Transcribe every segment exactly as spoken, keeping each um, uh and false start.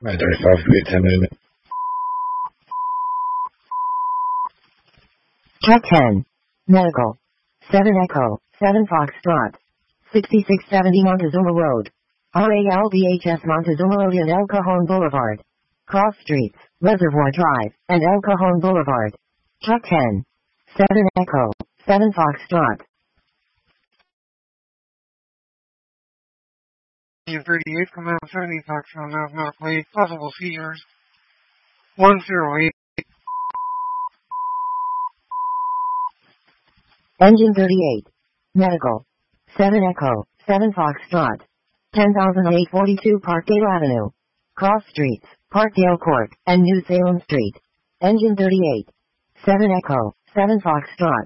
nine thirty-five, wait ten minutes. Track ten. Medical. seven Echo, seven Foxtrot. sixty-six seventy Montezuma Road. R A L B H S Montezuma Road and El Cajon Boulevard. Cross Streets, Reservoir Drive, and El Cajon Boulevard. Track ten. seven Echo, seven Foxtrot. thirty-eight from Mount seventy Foxtrot, now medical aid, possible seizures. one zero eight. Engine thirty-eight. Medical. seven Echo, seven Foxtrot. ten thousand eight forty-two Parkdale Avenue. Cross Streets, Parkdale Court, and New Salem Street. Engine thirty-eight. seven Echo, seven Foxtrot.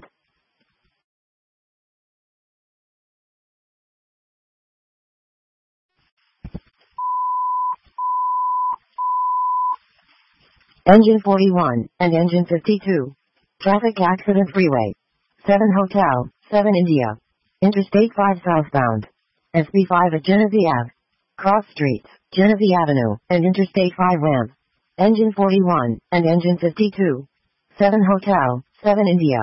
Engine forty-one, and Engine fifty-two. Traffic Accident Freeway. seven Hotel, seven India. Interstate five southbound. S B five at Genesee Avenue. Cross Streets, Genesee Avenue, and Interstate five ramp. Engine forty-one, and Engine fifty-two. seven Hotel, seven India.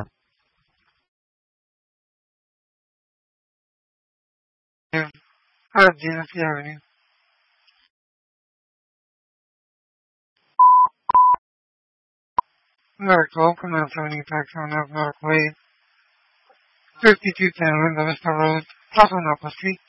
At Genesee Avenue. Medical, from Mount seventy Foxtrot, now medical aid. fifty-two ten Linda Vista Road, Paso Napa Street.